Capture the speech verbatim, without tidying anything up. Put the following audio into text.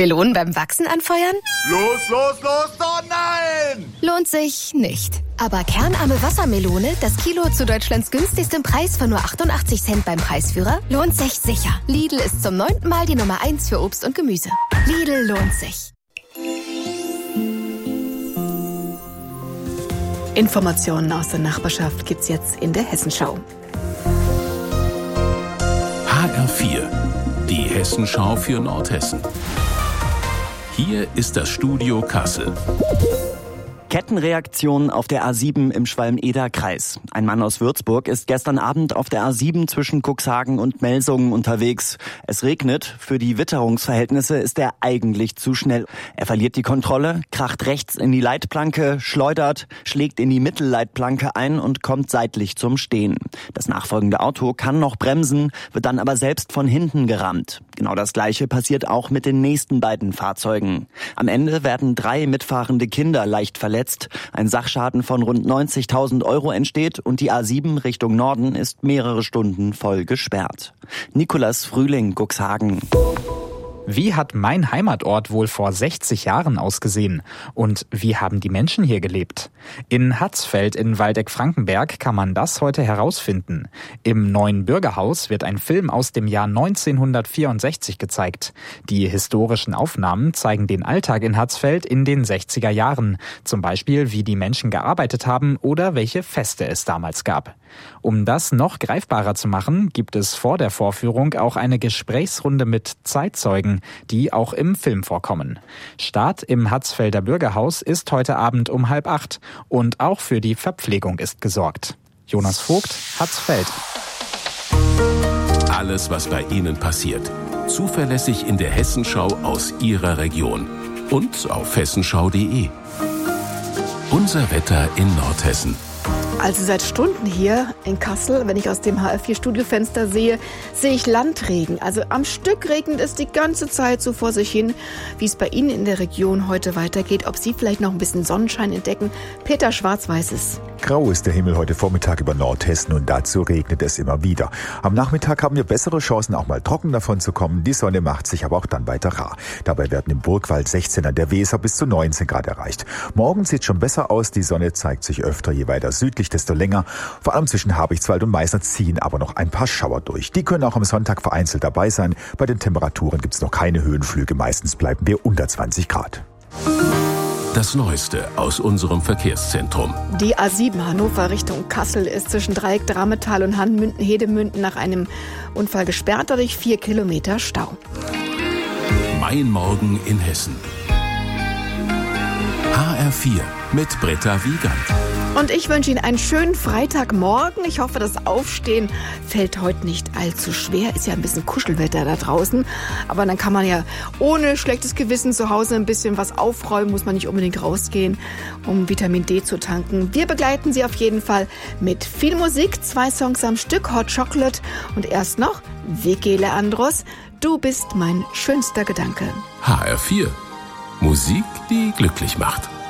Melonen beim Wachsen anfeuern? Los, los, los, oh nein! Lohnt sich nicht. Aber kernarme Wassermelone, das Kilo zu Deutschlands günstigstem Preis von nur achtundachtzig Cent beim Preisführer, lohnt sich sicher. Lidl ist zum neunten Mal die Nummer eins für Obst und Gemüse. Lidl lohnt sich. Informationen aus der Nachbarschaft gibt's jetzt in der Hessenschau. H R vier, die Hessenschau für Nordhessen. Hier ist das Studio Kassel. Kettenreaktion auf der A sieben im Schwalm-Eder-Kreis. Ein Mann aus Würzburg ist gestern Abend auf der A sieben zwischen Cuxhagen und Melsungen unterwegs. Es regnet. Für die Witterungsverhältnisse ist er eigentlich zu schnell. Er verliert die Kontrolle, kracht rechts in die Leitplanke, schleudert, schlägt in die Mittelleitplanke ein und kommt seitlich zum Stehen. Das nachfolgende Auto kann noch bremsen, wird dann aber selbst von hinten gerammt. Genau das Gleiche passiert auch mit den nächsten beiden Fahrzeugen. Am Ende werden drei mitfahrende Kinder leicht verletzt. Ein Sachschaden von rund neunzigtausend Euro entsteht und die A sieben Richtung Norden ist mehrere Stunden voll gesperrt. Nikolas Frühling, Cuxhagen. Wie hat mein Heimatort wohl vor sechzig Jahren ausgesehen? Und wie haben die Menschen hier gelebt? In Hatzfeld in Waldeck-Frankenberg kann man das heute herausfinden. Im neuen Bürgerhaus wird ein Film aus dem Jahr neunzehnhundertvierundsechzig gezeigt. Die historischen Aufnahmen zeigen den Alltag in Hatzfeld in den sechziger Jahren. Zum Beispiel, wie die Menschen gearbeitet haben oder welche Feste es damals gab. Um das noch greifbarer zu machen, gibt es vor der Vorführung auch eine Gesprächsrunde mit Zeitzeugen, die auch im Film vorkommen. Start im Hatzfelder Bürgerhaus ist heute Abend um halb acht und auch für die Verpflegung ist gesorgt. Jonas Vogt, Hatzfeld. Alles, was bei Ihnen passiert. Zuverlässig in der Hessenschau aus Ihrer Region. Und auf hessenschau punkt de. Unser Wetter in Nordhessen. Also seit Stunden hier in Kassel, wenn ich aus dem H R vier Studiofenster sehe, sehe ich Landregen. Also am Stück regnet es die ganze Zeit so vor sich hin. Wie es bei Ihnen in der Region heute weitergeht, ob Sie vielleicht noch ein bisschen Sonnenschein entdecken. Peter Schwarz weiß es. Grau ist der Himmel heute Vormittag über Nordhessen und dazu regnet es immer wieder. Am Nachmittag haben wir bessere Chancen, auch mal trocken davon zu kommen. Die Sonne macht sich aber auch dann weiter rar. Dabei werden im Burgwald sechzehn, an der Weser bis zu neunzehn Grad erreicht. Morgen sieht schon besser aus. Die Sonne zeigt sich öfter, je weiter südlich, desto länger. Vor allem zwischen Habichtswald und Meißner ziehen aber noch ein paar Schauer durch. Die können auch am Sonntag vereinzelt dabei sein. Bei den Temperaturen gibt es noch keine Höhenflüge. Meistens bleiben wir unter zwanzig Grad. Das Neueste aus unserem Verkehrszentrum. Die A sieben Hannover Richtung Kassel ist zwischen Dreieck Drammetal und Hanmünden-Hedemünden nach einem Unfall gesperrt, dadurch vier Kilometer Stau. Mein Morgen in Hessen. H R vier mit Britta Wiegand. Und ich wünsche Ihnen einen schönen Freitagmorgen. Ich hoffe, das Aufstehen fällt heute nicht allzu schwer. Ist ja ein bisschen Kuschelwetter da draußen. Aber dann kann man ja ohne schlechtes Gewissen zu Hause ein bisschen was aufräumen. Muss man nicht unbedingt rausgehen, um Vitamin D zu tanken. Wir begleiten Sie auf jeden Fall mit viel Musik. Zwei Songs am Stück, Hot Chocolate. Und erst noch Vicky Leandros. Du bist mein schönster Gedanke. H R vier. Musik, die glücklich macht.